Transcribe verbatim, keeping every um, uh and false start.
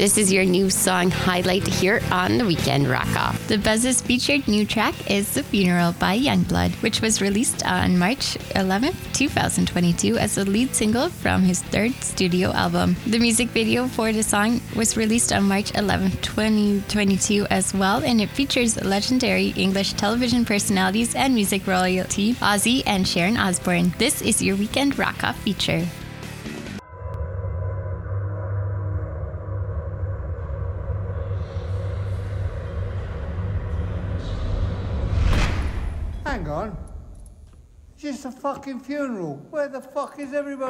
This is your new song highlight here on the Weekend Rock Off. The Buzz's featured new track is The Funeral by Youngblood, which was released on March eleventh, twenty twenty-two as the lead single from his third studio album. The music video for the song was released on March eleventh, twenty twenty-two as well, and it features legendary English television personalities and music royalty Ozzy and Sharon Osbourne. This is your Weekend Rock Off feature. Hang on. It's just a fucking funeral. Where the fuck is everybody?